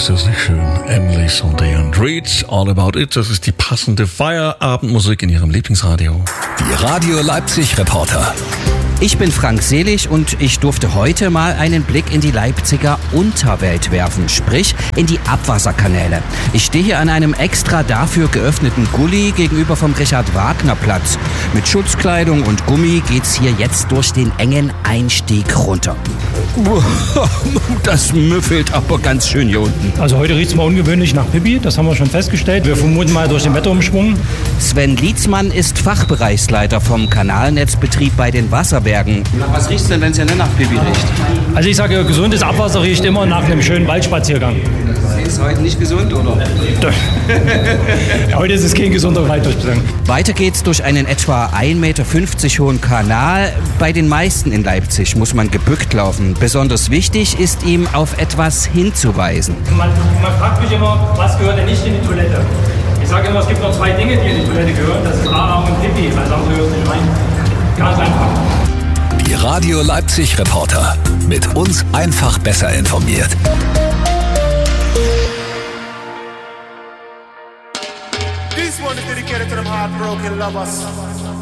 ist das nicht schön? Emily Sandé und Reach, All About It. Das ist die passende Feierabendmusik in Ihrem Lieblingsradio. Die Radio Leipzig Reporter. Ich bin Frank Selig und ich durfte heute mal einen Blick in die Leipziger Unterwelt werfen, sprich in die Abwasserkanäle. Ich stehe hier an einem extra dafür geöffneten Gully gegenüber vom Richard-Wagner-Platz. Mit Schutzkleidung und Gummi geht's hier jetzt durch den engen Einstieg runter. Das müffelt aber ganz schön hier unten. Also heute riecht es mal ungewöhnlich nach Pipi, das haben wir schon festgestellt. Wir vermuten mal durch den Wetterumschwung. Sven Lietzmann ist Fachbereichsleiter vom Kanalnetzbetrieb bei den Wasserwerken. Nach was riecht es denn, wenn es ja nicht nach Pipi riecht? Also ich sage, gesundes Abwasser riecht immer nach einem schönen Waldspaziergang. Ist heute nicht gesund, oder? Heute ist es kein gesunder Waldspaziergang. Weiter geht's durch einen etwa 1,50 Meter hohen Kanal. Bei den meisten in Leipzig muss man gebückt laufen. Besonders wichtig ist ihm, auf etwas hinzuweisen. Man fragt mich immer, was gehört denn nicht in die Toilette? Ich sage immer, es gibt noch 2 Dinge, die in die Toilette gehören. Das ist A und Pipi. Weil sonst gehört es nicht rein. Ganz einfach. Die Radio Leipzig Reporter. Mit uns einfach besser informiert. This one is dedicated to them heartbroken lovers.